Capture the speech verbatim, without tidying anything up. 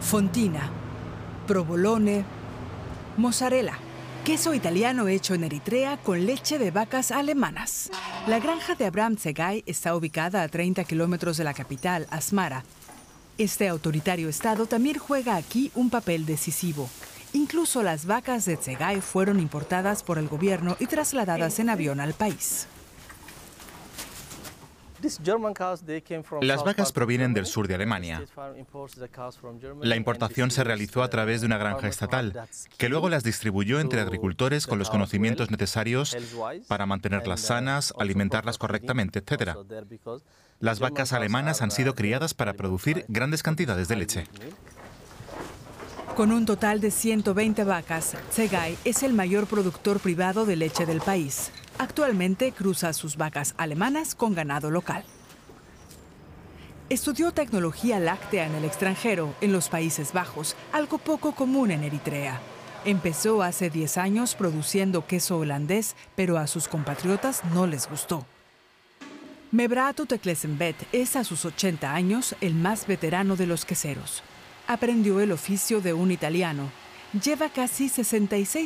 fontina, provolone, mozzarella, queso italiano hecho en Eritrea con leche de vacas alemanas. La granja de Abraham Tsegai está ubicada a treinta kilómetros de la capital, Asmara. Este autoritario estado también juega aquí un papel decisivo. Incluso las vacas de Tsegai fueron importadas por el gobierno y trasladadas en avión al país. Las vacas provienen del sur de Alemania. La importación se realizó a través de una granja estatal, que luego las distribuyó entre agricultores con los conocimientos necesarios para mantenerlas sanas, alimentarlas correctamente, etcétera. Las vacas alemanas han sido criadas para producir grandes cantidades de leche. Con un total de ciento veinte vacas, Tsegai es el mayor productor privado de leche del país. Actualmente cruza sus vacas alemanas con ganado local. Estudió tecnología láctea en el extranjero, en los Países Bajos, algo poco común en Eritrea. Empezó hace diez años produciendo queso holandés, pero a sus compatriotas no les gustó. Mebratu Teklesembet es a sus ochenta años el más veterano de los queseros. Aprendió el oficio de un italiano. Lleva casi sesenta y seis